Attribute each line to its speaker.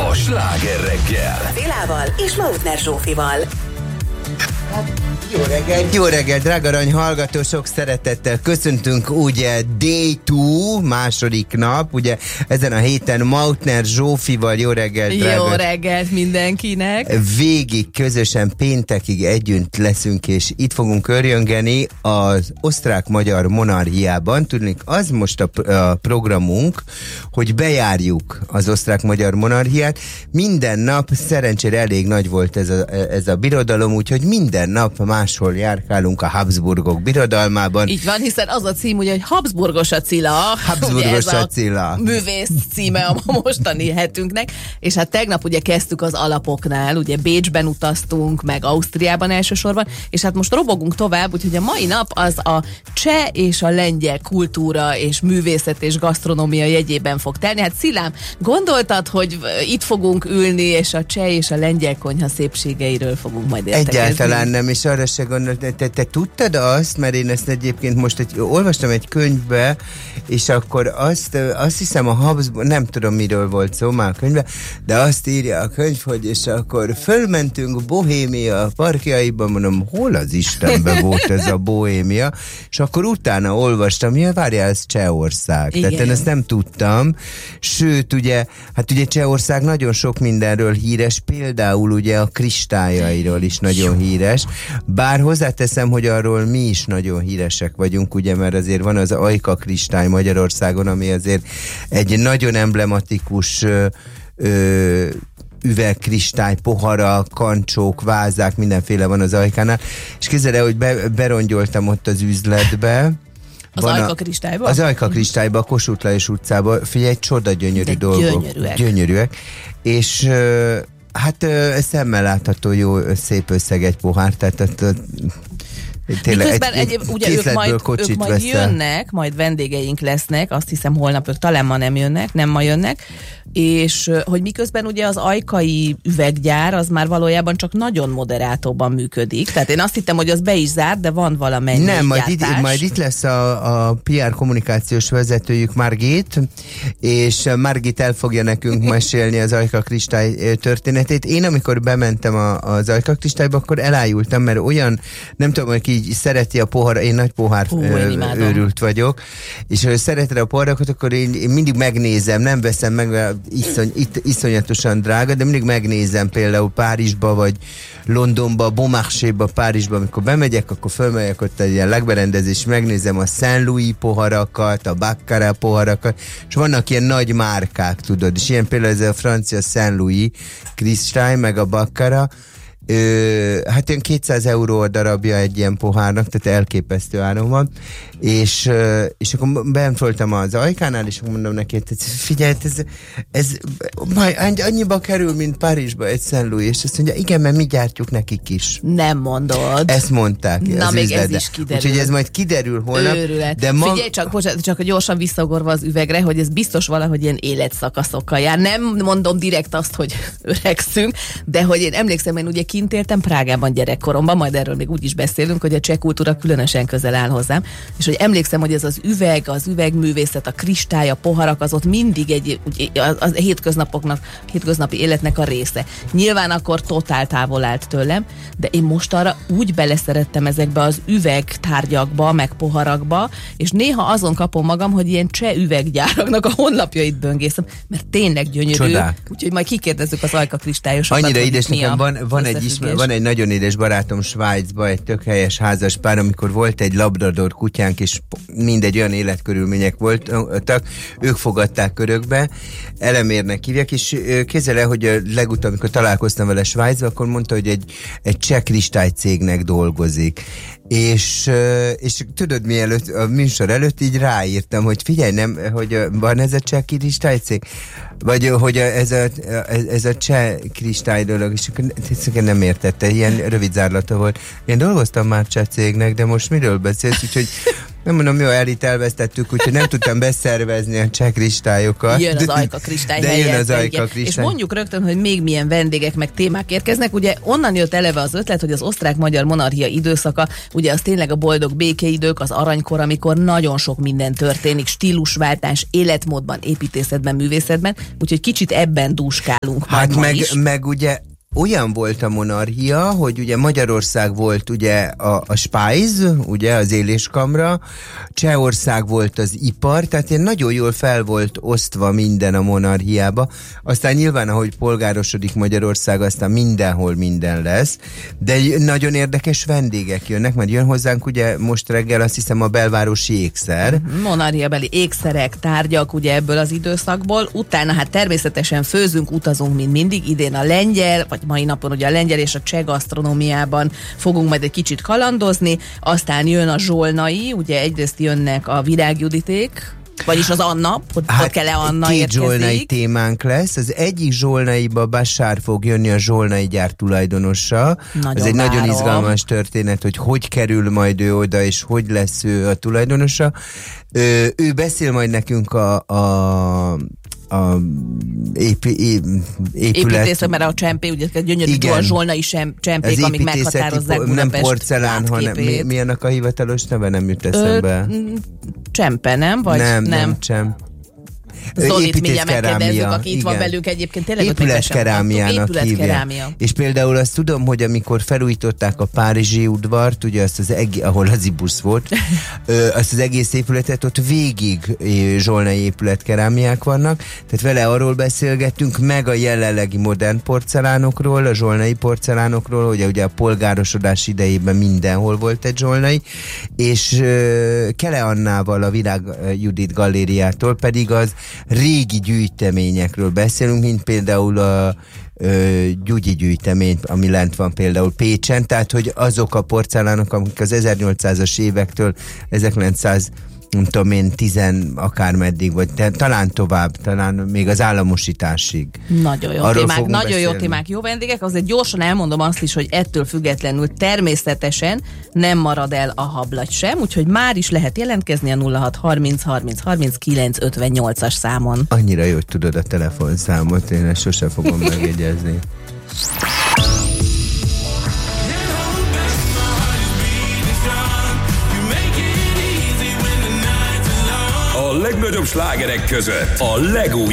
Speaker 1: a Sláger reggel.
Speaker 2: Szilával és Mautner Zsófival.
Speaker 3: Jó reggel, drága arany hallgató, sok szeretettel köszöntünk, ugye Day 2, második nap, ugye ezen a héten Mautner Zsófival. Jó reggel, drága.
Speaker 4: Jó reggelt mindenkinek.
Speaker 3: Végig közösen péntekig együtt leszünk, és itt fogunk örjöngeni az osztrák-magyar monarchiában. Tudnék, az most a programunk, hogy bejárjuk az osztrák-magyar monarchiát. Minden nap, szerencsére elég nagy volt ez a birodalom, úgyhogy minden nap máshol járkálunk a Habsburgok birodalmában.
Speaker 4: Így van, hiszen az a cím, ugye, hogy Habsburgos Attila.
Speaker 3: Habsburgos Attila.
Speaker 4: Művész címe a mostani hetünknek. És hát tegnap ugye kezdtük az alapoknál, ugye Bécsben utaztunk, meg Ausztriában elsősorban, és hát most robogunk tovább, úgyhogy a mai nap az a cseh és a lengyel kultúra és művészet és gasztronómia jegyében fog telni. Hát Szilám, gondoltad, hogy itt fogunk ülni, és a cseh és a lengyel konyha szépségeiről fogunk majd értekezni?
Speaker 3: Egyáltalán nem, és arra se gondoltam, te tudtad azt, mert én ezt egyébként most olvastam egy könyvbe, és akkor azt hiszem a Habsburg, nem tudom miről volt szó már a könyvben, de azt írja a könyv, hogy és akkor fölmentünk Bohémia parkjaiban, mondom, hol az Istenben volt ez a Bohémia, és akkor utána olvastam, ja, várjál, ez Csehország.
Speaker 4: Igen.
Speaker 3: Tehát én ezt nem tudtam, sőt, ugye Csehország nagyon sok mindenről híres, például ugye a kristályairól is nagyon híres, bár hozzáteszem, hogy arról mi is nagyon híresek vagyunk, ugye, mert azért van az Ajka kristály Magyarországon, ami azért egy nagyon emblematikus üvegkristály, pohara, kancsók, vázák, mindenféle van az Ajkánál, és képzeld el, hogy berongyoltam ott az üzletbe,
Speaker 4: az Ajka kristályba?
Speaker 3: Az Ajka kristályba, a Kossuth Lajos utcában, figyelj, csoda gyönyörű dolgok. Gyönyörűek. És hát szemmel látható jó, szép összeg egy pohár, tehát tényleg
Speaker 4: miközben ugye ők majd jönnek, majd vendégeink lesznek, azt hiszem holnap ők talán ma nem jönnek, nem ma jönnek, és hogy miközben ugye az ajkai üveggyár az már valójában csak nagyon moderátóban működik. Tehát én azt hittem, hogy az be is zárt, de van valamennyi
Speaker 3: nem,
Speaker 4: gyártás.
Speaker 3: majd itt lesz a PR kommunikációs vezetőjük Margit, és Margit el fogja nekünk mesélni az Ajka kristály történetét. Én amikor bementem az Ajka kristályba, akkor elájultam, mert olyan, nem tudom, hogy így szereti a pohar, én nagy pohár őrült vagyok, és ha szereted a poharakat, akkor én mindig megnézem, nem veszem meg, iszonyatosan drága, de mindig megnézem például Párizsba, vagy Londonba, Beaumarchésba, Párizsba, amikor bemegyek, akkor fölmegyek ott egy ilyen legberendezés, megnézem a Saint Louis poharakat, a Baccarat poharakat, és vannak ilyen nagy márkák, tudod, és ilyen például ez a francia Saint Louis kristály, meg a Baccarat, hát ilyen 200 euró a darabja egy ilyen pohárnak, tehát elképesztő áron van, és akkor bent voltam az Ajkánál, és akkor mondom neki, hogy figyelj, ez majd annyiba kerül, mint Párizsba egy Saint Louis, és azt mondja, igen, mert mi gyártjuk nekik is.
Speaker 4: Nem mondod.
Speaker 3: Ezt mondták.
Speaker 4: Na, még üzletbe. Ez is kiderül.
Speaker 3: Úgyhogy ez majd kiderül holnap.
Speaker 4: De figyelj csak gyorsan visszagorva az üvegre, hogy ez biztos valahogy ilyen életszakaszokkal jár. Nem mondom direkt azt, hogy öregszünk, de hogy én emlékszem, én ugye kint éltem Prágában gyerekkoromban, majd erről még úgy is beszélünk, hogy a cseh kultúra különösen közel áll hozzám, és hogy emlékszem, hogy ez az üveg, az üvegművészet, a kristály, a poharak, az ott mindig a hétköznapi életnek a része. Nyilván akkor totál távol állt tőlem, de én most arra úgy beleszerettem ezekbe az üvegtárgyakba, meg poharakba, és néha azon kapom magam, hogy ilyen cseh üveggyáraknak a honlapjait böngészem, mert tényleg gyönyörű.
Speaker 3: Csodák.
Speaker 4: Úgyhogy majd kikérdezzük az Ajka kristályosokat.
Speaker 3: Annyira édes, nekem van egy nagyon édes barátom Svájcban, egy tök helyes házas pár, amikor volt egy labrador kutyánk, és mindegy olyan életkörülmények voltak, ők fogadták örökbe, elemérnek hívják, és képzeld el, hogy legutóbb, amikor találkoztam vele Svájcban, akkor mondta, hogy egy cseh kristálycégnek dolgozik. És tudod, mielőtt a műsor előtt így ráírtam, hogy figyelj, nem, hogy van ez a cseh kristálycég? Vagy hogy ez a cseh kristály dolog, és akkor nem értette, ilyen rövid zárlata volt. Én dolgoztam már cseh cégnek, de most miről beszélsz? Úgyhogy Nem mondom, jó, Elit elvesztettük, úgyhogy nem tudtam beszervezni a cseh kristályokat.
Speaker 4: Jön az Ajka kristály helyett.
Speaker 3: Jön az Ajka kristály.
Speaker 4: És mondjuk rögtön, hogy még milyen vendégek meg témák érkeznek. Ugye onnan jött eleve az ötlet, hogy az osztrák-magyar monarchia időszaka, ugye az tényleg a boldog békeidők, az aranykor, amikor nagyon sok minden történik, stílusváltás, életmódban, építészetben, művészetben, úgyhogy kicsit ebben dúskálunk.
Speaker 3: Hát meg ugye olyan volt a monarchia, hogy ugye Magyarország volt ugye a Spájz, ugye az éléskamra, Csehország volt az ipar, tehát ilyen nagyon jól fel volt osztva minden a monarchiába. Aztán nyilván, ahogy polgárosodik Magyarország, aztán mindenhol minden lesz, de nagyon érdekes vendégek jönnek, mert jön hozzánk ugye most reggel azt hiszem a belvárosi ékszer.
Speaker 4: Monarchiabeli ékszerek, tárgyak ugye ebből az időszakból, utána hát természetesen főzünk, utazunk, mint mindig, idén a lengyel, vagy mai napon ugye a lengyel és a cseh gasztronómiában fogunk majd egy kicsit kalandozni, aztán jön a zsolnai, ugye egyrészt jönnek a Virágjuditék, vagyis az Anna, hogy kell-e Anna
Speaker 3: két
Speaker 4: érkezik.
Speaker 3: zsolnai témánk lesz. Az egyik zsolnaiba Bashar fog jönni, a zsolnai gyár tulajdonosa. Ez egy nagyon izgalmas történet, hogy kerül majd ő oda, és hogy lesz ő a tulajdonosa. Ő beszél majd nekünk a
Speaker 4: építészet, mert a csempé, ugye gyönyörű zsolnai csempék, amik meghatározzák Budapest
Speaker 3: nem porcelán, hanem mi annak a hivatalos neve, nem jut eszembe.
Speaker 4: Csempe, nem? Vagy
Speaker 3: nem csemp.
Speaker 4: Zolit mindjárt megkérdezzük, aki itt van velünk egyébként. Tényleg
Speaker 3: épületkerámiának hívják. És például azt tudom, hogy amikor felújították a párizsi udvart, ugye azt ahol az Ibusz volt, azt az egész épületet, ott végig zsolnai épületkerámiák vannak, tehát vele arról beszélgettünk, meg a jelenlegi modern porcelánokról, a zsolnai porcelánokról, hogy ugye a polgárosodás idejében mindenhol volt egy zsolnai, és Kele Annával a Virág Judit galériától pedig az régi gyűjteményekről beszélünk, mint például a Gyugyi gyűjtemény, ami lent van például Pécsen, tehát hogy azok a porcelánok, amik az 1800-as évektől 1900 nem tudom én, 10 akármeddig, vagy talán tovább, talán még az államosításig.
Speaker 4: Nagyon jó témák, nagyon jó témák, jó vendégek. Azért gyorsan elmondom azt is, hogy ettől függetlenül természetesen nem marad el a hablagy sem, úgyhogy már is lehet jelentkezni a 0630 30 30 958-as számon.
Speaker 3: Annyira jó, hogy tudod a telefonszámot, én ezt sose fogom megjegyezni.
Speaker 1: A legnagyobb slágerek között a legújabb